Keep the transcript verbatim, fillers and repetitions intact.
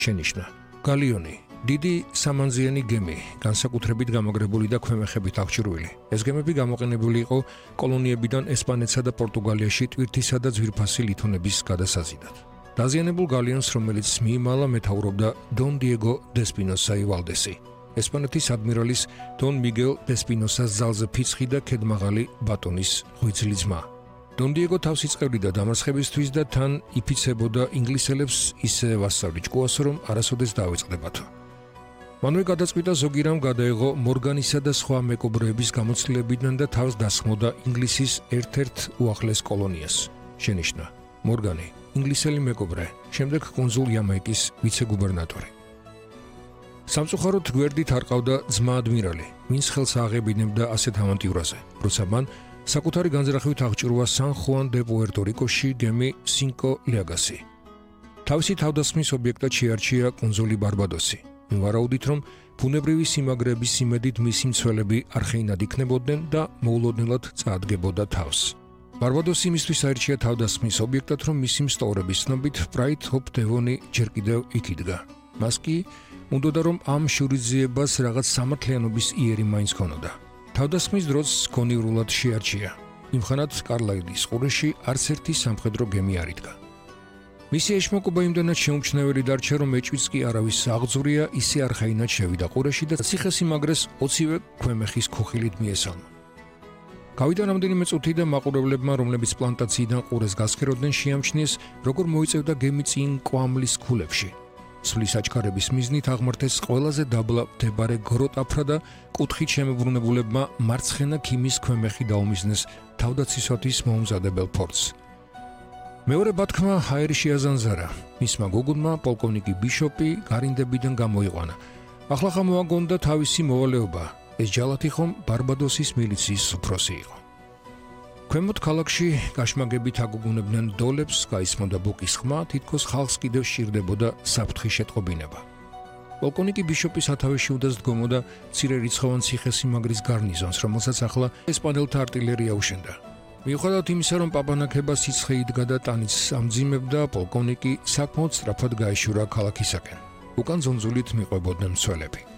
შენიშნა. გალიონი დიდი სამანძიანი გემი, განსაკუთრებით გამაგრებული და ქვემეხებით აღჭურვილი. ეს გემები გამოყენებული იყო კოლონიებიდან ესპანეთსა და პორტუგალიაში ტვირთისა და ძვირფასი ლითონების გადასაზიდად. დაზიანებულ გალიონს, რომელიც მიიმალა, მეთაურობდა დონ დიეგო დესპინოსა ივალდესი, ესპანეთის ადმირალის დონ მიგელ დესპინოსას ძალზე ფიცხი და ქედმაღალი ბატონის ღვიძლი ძმა. დონ დიეგო თავს იწყებდა დამარცხებისთვის და თან იფიცებოდა ინგლისელებს ისე ვასწავლი ჭკუასო, რომ არასოდეს დაავიწყდებათო. მანვე გადაწყვიტა ზოგი რამ გადაეღო მორგანისა და სხვა მეკობრეების გამოცდილებიდან და თავს დასხმოდა ინგლისის ერთ-ერთ უახლეს კოლონიას. შენიშნა. მორგანი, ინგლისელი მეკობრე, შემდეგ კუნძულ იამაიკის ვიცე-გუბერნატორი. სამწუხაროდ გვერდით არ ყავდა ძმა ადმირალი, ვინც ხელს ააღებინებდა ასეთ ავანტიურაზე, როცა მან საკუთარი განზრახვით აღჭურვა სან ხუან დე პუერტო-რიკოში გემი სინკო ლიაგასი. თავისი თავდასხმის ობიექტად შეარჩია კუნძული ბარბადოსი. ვარაუდით, რომ ბუნებრივი სიმაგრების იმედით მისი მცველები არხეინად იქნებოდნენ და მოულოდნელად წაადგებოდა თავს. ბარბადოსი იმისთვის აირჩია თავდასხმის ობიექტად, რომ მისი მსტოვრების ცნობით პრაით ჰოპ დევონი ჯერ კიდევ იქ იდგა. მას კი უნდოდა, რომ ამ შურიძიებას რაღაც სამართლიანობის იერი მაინც ჰქონოდა. თავდასხმის დროს გონივრულად შეარჩია. იმხანად კარლაილის ყურეში არც ერთი სამხედრო გემი არ იდგა. მისი ეშმაკობა იმდენად შეუმჩნეველი დარჩა, რომ ეჭვიც კი არავის აღძვრია, ისე არხაინად შევიდა ყურეში და ციხესიმაგრეს ოცივე ქვემეხის ქუხილით მიესალმა. გავიდა რამდენიმე წუთი და მაყურებლებმა, რომლებიც პლანტაციიდან ყურეს გასქეროდნენ, შეამჩნიეს, როგორ მოიწევდა გემი წინ კვამლის ქულებში. სვლის აჩქარების მიზნით აღმართეს ყველაზე დაბლა მდებარე გროტ-აფრა და კუთხით შემებრუნებულებმა მარცხენა ქიმის ქვემეხი დაუმიზნეს თავდაცვისათვის მოუმზადებელ ფორტს. მეორე ბათქმა ჰაერი შეაზანზარა. მისმა გოგუნმა პოლკოვნიკი ბიშოპი გარინდებიდან გამოიყვანა. ახლა მოაგონდა თავისი მოვალეობა. ეს ჯალათი ხომ ბარბადოსის მილიციის უფროსი იყო. ქვემოთ ქალაქში გაშმაგებით აგუგუნებდნენ დოლებს, გაისმოდა ბუკის ხმა, თითქოს ხალხს კიდევ სჭირდებოდა საფრთხის შეტყობინება. პოლკოვნიკი ბიშოპის სათავეში უნდა დგომოდა მცირერიცხოვან ციხესიმაგრის გარნიზონს, რომელსაც ახლა ესპანელთა არტილერია უშენდა. მიუხედავად იმისა, რომ პაპანაკება სიცხე იდგა და ტანიც ამძიმებდა, პოლკოვნიკი საკმაოდ სწრაფად გაეშურა ქალაქისაკენ. უკან ზონზულით მიყვებოდნენ მცველები.